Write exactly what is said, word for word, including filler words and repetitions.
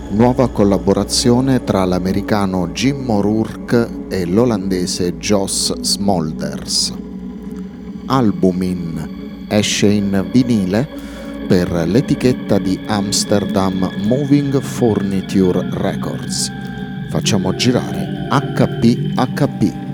Nuova collaborazione tra l'americano Jim O'Rourke e l'olandese Jos Smolders. Albumin esce in vinile per l'etichetta di Amsterdam Moving Furniture Records. Facciamo girare H P H P.